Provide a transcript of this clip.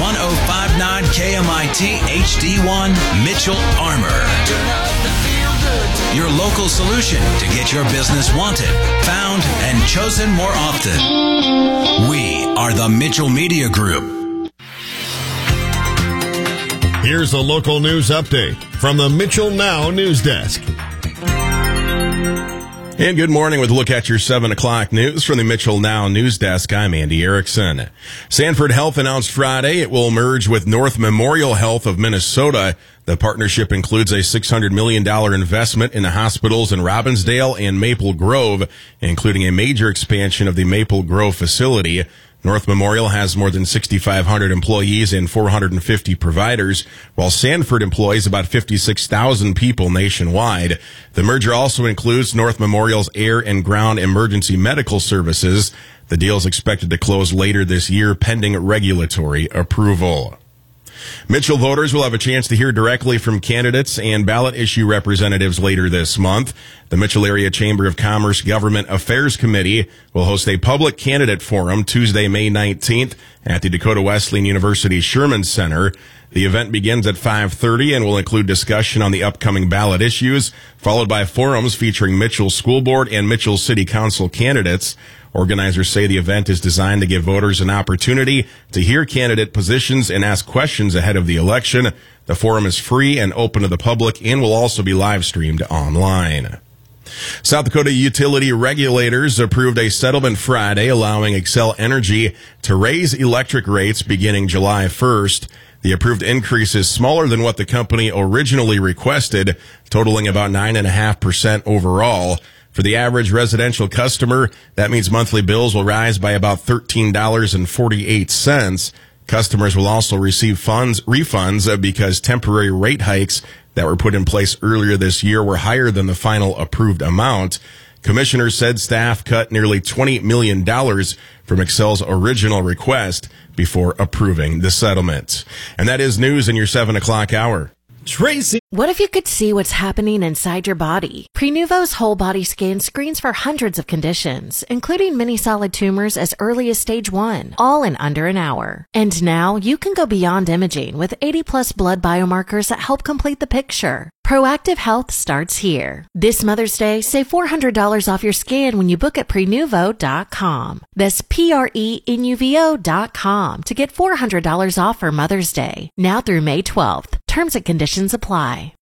1059 KMIT HD1 Mitchell Armor. Your local solution to get your business wanted, found, and chosen more often. We are the Mitchell Media Group. Here's a local news update from the Mitchell Now News Desk. And good morning with a look at your 7 o'clock news from the Mitchell Now News Desk. I'm Andy Erickson. Sanford Health announced Friday it will merge with North Memorial Health of Minnesota. The partnership includes a $600 million investment in the hospitals in Robbinsdale and Maple Grove, including a major expansion of the Maple Grove facility. North Memorial has more than 6,500 employees and 450 providers, while Sanford employs about 56,000 people nationwide. The merger also includes North Memorial's air and ground emergency medical services. The deal is expected to close later this year, pending regulatory approval. Mitchell voters will have a chance to hear directly from candidates and ballot issue representatives later this month. The Mitchell Area Chamber of Commerce Government Affairs Committee will host a public candidate forum Tuesday, May 19th at the Dakota Wesleyan University Sherman Center. The event begins at 5:30 and will include discussion on the upcoming ballot issues, followed by forums featuring Mitchell School Board and Mitchell City Council candidates. Organizers say the event is designed to give voters an opportunity to hear candidate positions and ask questions ahead of the election. The forum is free and open to the public and will also be live streamed online. South Dakota utility regulators approved a settlement Friday allowing Xcel Energy to raise electric rates beginning July 1st. The approved increase is smaller than what the company originally requested, totaling about 9.5% overall. For the average residential customer, that means monthly bills will rise by about $13.48. Customers will also receive refunds because temporary rate hikes that were put in place earlier this year were higher than the final approved amount. Commissioners said staff cut nearly $20 million from Xcel's original request before approving the settlement. And that is news in your 7 o'clock hour. Tracy. What if you could see what's happening inside your body? Prenuvo's whole body scan screens for hundreds of conditions, including many solid tumors as early as stage 1, all in under an hour. And now you can go beyond imaging with 80+ blood biomarkers that help complete the picture. Proactive health starts here. This Mother's Day, save $400 off your scan when you book at Prenuvo.com. That's Prenuvo.com to get $400 off for Mother's Day. Now through May 12th. Terms and conditions apply.